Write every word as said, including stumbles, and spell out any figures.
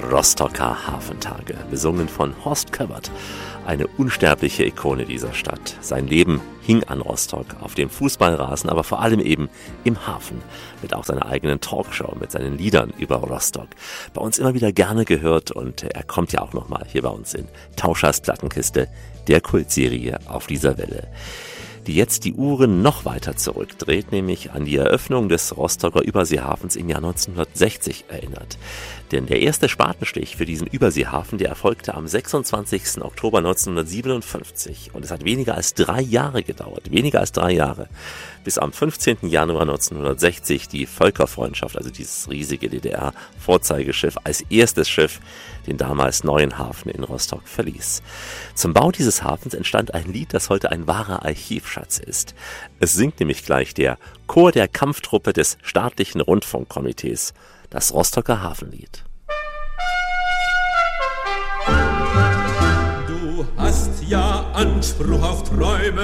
Rostocker Hafentage, besungen von Horst Köppert, eine unsterbliche Ikone dieser Stadt. Sein Leben hing an Rostock, auf dem Fußballrasen, aber vor allem eben im Hafen, mit auch seiner eigenen Talkshow, mit seinen Liedern über Rostock. Bei uns immer wieder gerne gehört und er kommt ja auch nochmal hier bei uns in Tauschers Plattenkiste, der Kultserie auf dieser Welle, die jetzt die Uhren noch weiter zurückdreht, nämlich an die Eröffnung des Rostocker Überseehafens im Jahr neunzehnhundertsechzig erinnert. Denn der erste Spatenstich für diesen Überseehafen, der erfolgte am sechsundzwanzigsten Oktober neunzehnhundertsiebenundfünfzig. Und es hat weniger als drei Jahre gedauert, weniger als drei Jahre, bis am fünfzehnten Januar neunzehnhundertsechzig die Völkerfreundschaft, also dieses riesige D D R-Vorzeigeschiff, als erstes Schiff den damals neuen Hafen in Rostock verließ. Zum Bau dieses Hafens entstand ein Lied, das heute ein wahrer Archivschatz ist. Es singt nämlich gleich der Chor der Kampftruppe des staatlichen Rundfunkkomitees, das Rostocker Hafenlied. Du hast ja Anspruch auf Träume